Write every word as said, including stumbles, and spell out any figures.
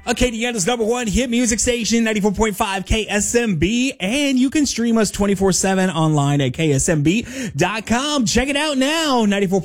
Acadiana's number one hit music station, ninety-four point five K S M B. And you can stream us twenty-four seven online at K S M B dot com. Check it out now, ninety-four point five